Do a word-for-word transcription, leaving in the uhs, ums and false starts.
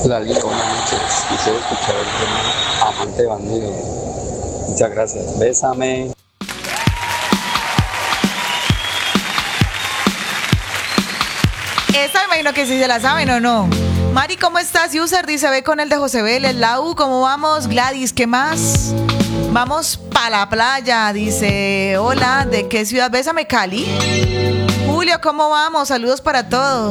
Lali, buenas noches. Quisiera escuchar el tema Amante Bandido. Muchas gracias. Bésame. Esta me imagino que sí se la saben o no. Mari, ¿cómo estás? User dice, ve con el de José Vélez. Lau, ¿cómo vamos? Gladys, ¿qué más? Vamos pa' la playa, dice. Hola, ¿de qué ciudad? Bésame, Cali. Julio, ¿cómo vamos? Saludos para todos.